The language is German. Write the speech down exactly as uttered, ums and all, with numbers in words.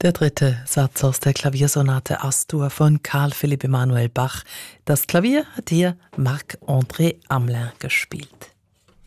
Der dritte Satz aus der Klaviersonate Astur von Carl Philipp Emanuel Bach. Das Klavier hat hier Marc-André Hamelin gespielt.